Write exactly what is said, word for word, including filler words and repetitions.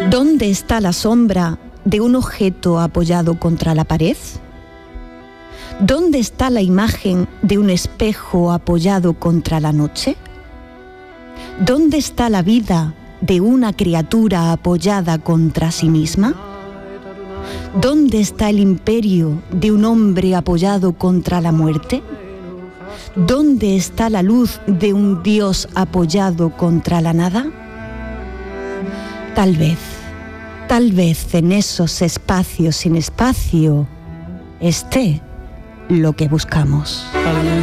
¿Dónde está la sombra de un objeto apoyado contra la pared? ¿Dónde está la imagen de un espejo apoyado contra la noche? ¿Dónde está la vida de una criatura apoyada contra sí misma? ¿Dónde está el imperio de un hombre apoyado contra la muerte? ¿Dónde está la luz de un Dios apoyado contra la nada? Tal vez, tal vez en esos espacios sin espacio esté lo que buscamos.